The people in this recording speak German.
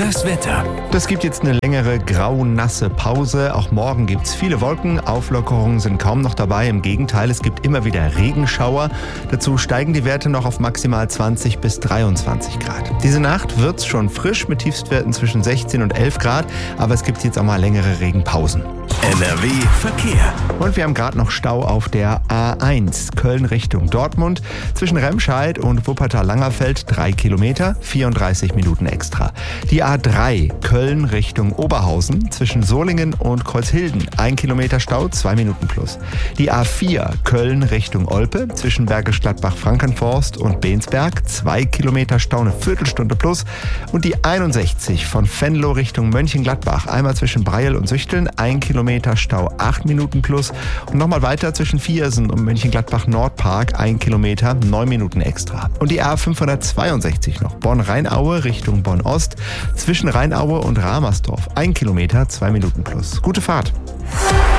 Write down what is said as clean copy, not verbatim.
Das Wetter. Das gibt jetzt eine längere grau-nasse Pause. Auch morgen gibt es viele Wolken. Auflockerungen sind kaum noch dabei. Im Gegenteil, es gibt immer wieder Regenschauer. Dazu steigen die Werte noch auf maximal 20 bis 23 Grad. Diese Nacht wird es schon frisch mit Tiefstwerten zwischen 16 und 11 Grad. Aber es gibt jetzt auch mal längere Regenpausen. NRW Verkehr. Und wir haben gerade noch Stau auf der A1 Köln Richtung Dortmund. Zwischen Remscheid und Wuppertal-Langerfeld 3 Kilometer, 34 Minuten extra. Die A3 Köln Richtung Oberhausen zwischen Solingen und Kreuzhilden 1 Kilometer Stau, 2 Minuten plus. Die A4 Köln Richtung Olpe zwischen Bergisch Gladbach, Frankenforst und Bensberg 2 Kilometer Stau, eine Viertelstunde plus. Und die 61 von Venlo Richtung Mönchengladbach einmal zwischen Breil und Süchteln 1 Kilometer Stau, 8 Minuten plus. Und nochmal weiter zwischen Viersen und Mönchengladbach-Nordpark 1 Kilometer, 9 Minuten extra. Und die A562 noch Bonn-Rheinaue Richtung Bonn-Ost zwischen Rheinaue und Ramersdorf 1 Kilometer, 2 Minuten plus. Gute Fahrt!